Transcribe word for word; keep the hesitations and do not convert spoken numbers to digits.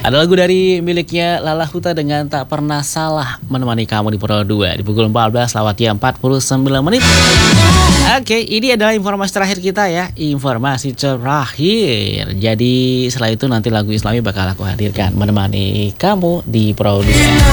Ada lagu dari miliknya Lala Huta dengan Tak Pernah Salah menemani kamu di Pro dua di pukul empat belas lewat ya empat puluh sembilan menit. Oke, ini adalah informasi terakhir kita ya, informasi terakhir. Jadi setelah itu nanti lagu Islami bakal aku hadirkan menemani kamu di Pro dua.